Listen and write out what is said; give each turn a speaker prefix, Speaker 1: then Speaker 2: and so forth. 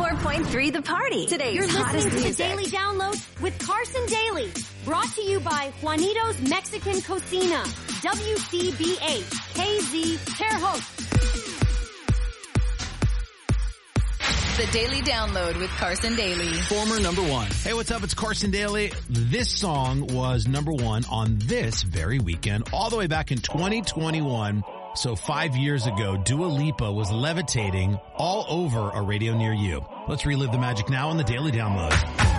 Speaker 1: 104.3 The Party. Today's
Speaker 2: You're
Speaker 1: hottest
Speaker 2: listening to
Speaker 1: music.
Speaker 2: the Daily Download with Carson Daly. Brought to you by Juanito's Mexican Cocina. WCBH KZ Terre Haute.
Speaker 3: The Daily Download with Carson Daly.
Speaker 4: Former number one.
Speaker 5: Hey, what's up? It's Carson Daly. This song was number one on this very weekend, all the way back in 2021. So 5 years ago, Dua Lipa was levitating all over a radio near you. Let's relive the magic now on the Daily Download.